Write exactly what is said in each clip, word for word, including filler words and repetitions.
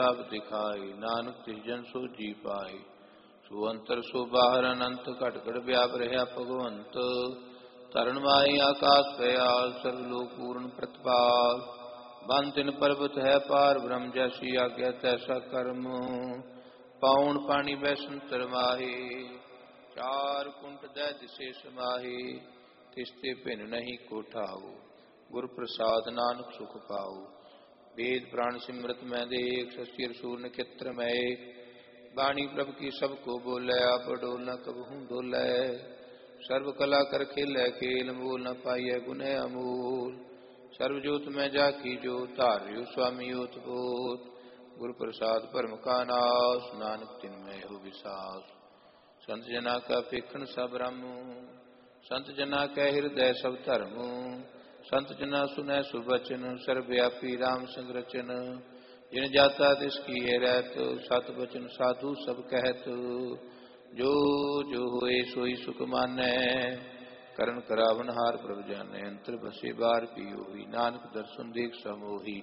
सब दिखाई, नानक तिस जन सो जी पाए। सो अंतर सो बाहर अनंत, घट घट व्याप रहा भगवंत। तरण माई आकाश पयाल, सर्वलोक पूर्ण प्रतिपाल। बन तिन पर्वत है पार, ब्रह्म जैसी आज्ञा तैसा कर्म। पाउन पानी बैसन तरमाहे, चार कुंट दै दिसे समाहे। तिसते भिन्न नहीं कोठाओ, गुर प्रसाद नानक सुख पाओ। वेद प्राण सिमरत मैं देख, शशि रसूल नक्षत्र मैं एक। बाणी प्रभ की सबको बोले, आप डोल न कबहू डोले। सर्व कला कर खेलै खेल, मोल न पाइय गुण अमूल। सर्वजोत में जाकी जो, धार्यो स्वामी ओत पोत। गुरु प्रसाद परम का नाश, नानक तिनमय हो विसास। संत जना का पेखन सब ब्रह्म, संत जना कै हृदय सब धर्म। संत जना सुनै सुबचन, सर्वव्यापी राम संग रचन। जिन जाता तिसकी है रहत, सत बचन साधु सब कहत। जो जो होए सोई सुख मानै, करण करावन हार प्रभ जानै। अंतर बसे बार पियोही, नानक दर्शन देख समोही।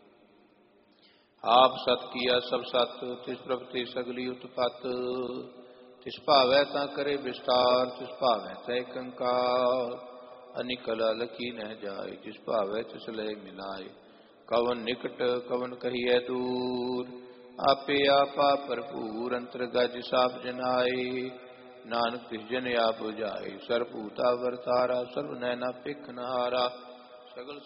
आप सत किया सब सत, तिस प्रभ ते सगली उत्पत। तिस भावै ता करे विस्तार, तिस भावै तै कंकार। अनिकल अलखी न जाय, जिस भावै तिस लय मिलाय। कवन निकट कवन कहिए दूर, आपे आपा भरपूर। अंतर गज साप जनाए, नानक तिस जन आप बुझाए। सर्वभूता वर्तारा, सर्व नैना पिख नहारा। सगल